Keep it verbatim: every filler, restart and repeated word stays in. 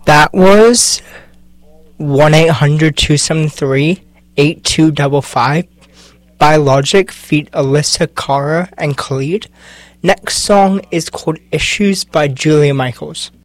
That was one eight hundred two seven three eight two five five by Logic feat. Alyssa Cara and Khalid. Next song is called Issues by Julia Michaels.